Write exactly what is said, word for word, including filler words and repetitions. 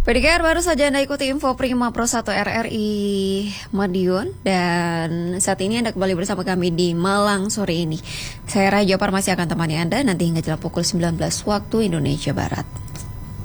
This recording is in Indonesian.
Pendengar, baru saja Anda ikuti info Prima Pro satu R R I Madiun. Dan saat ini Anda kembali bersama kami di Malang sore ini. Saya Raja Par masih akan temani Anda nanti hingga jelang pukul sembilan belas waktu Indonesia Barat.